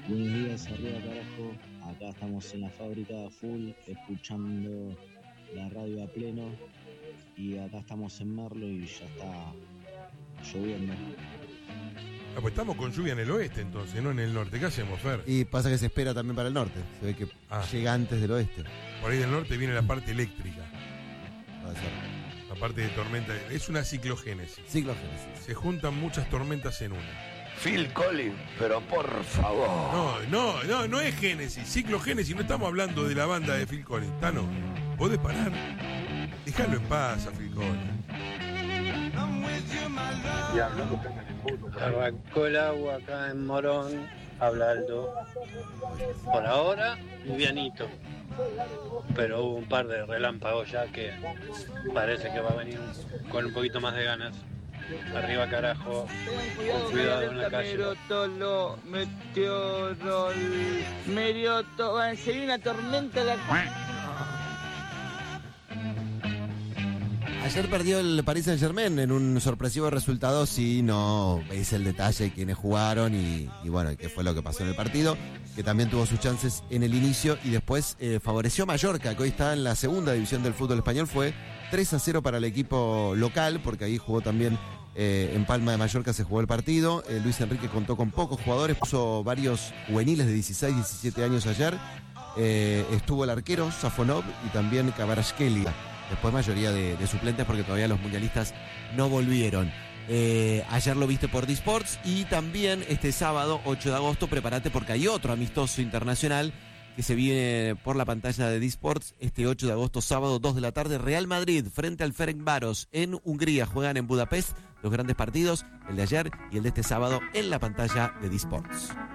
Buenos días, arriba carajo. Acá estamos en la fábrica full, escuchando la radio a pleno. Y acá estamos en Merlo y ya está lloviendo. Ah, pues estamos con lluvia en el oeste entonces, no en el norte. ¿Qué hacemos, Fer? Y pasa que se espera también para el norte. Se ve que llega antes del oeste. Por ahí del norte viene la parte eléctrica. Puede ser. La parte de tormenta. Es una ciclogénesis. Ciclogénesis. Se juntan muchas tormentas en una. Phil Collins, pero por favor. No es Génesis, ciclogénesis. No estamos hablando de la banda de Phil Collins. Tano, ¿podés parar? Déjalo en paz a Phil Collins. Arrancó el agua acá en Morón, habla Aldo. Por ahora, livianito. Pero hubo un par de relámpagos ya que parece que va a venir con un poquito más de ganas. Arriba carajo, con cuidado en la calle. Meteorolo, meteorolo, va a ser una tormenta la... Ayer perdió el Paris Saint-Germain en un sorpresivo resultado, si no veis el detalle de quiénes jugaron y bueno, qué fue lo que pasó en el partido, que también tuvo sus chances en el inicio y después favoreció Mallorca, que hoy está en la segunda división del fútbol español. Fue 3-0 para el equipo local, porque ahí jugó también en Palma de Mallorca, se jugó el partido. Luis Enrique contó con pocos jugadores, puso varios juveniles de 16, 17 años ayer. Estuvo el arquero Safonov y también Kvaratskhelia. Después mayoría de suplentes porque todavía los mundialistas no volvieron. Ayer lo viste por D-Sports y también este sábado 8 de agosto prepárate porque hay otro amistoso internacional que se viene por la pantalla de D-Sports este 8 de agosto, sábado 2 de la tarde. Real Madrid frente al Ferencváros en Hungría, juegan en Budapest. Los grandes partidos, el de ayer y el de este sábado en la pantalla de D-Sports.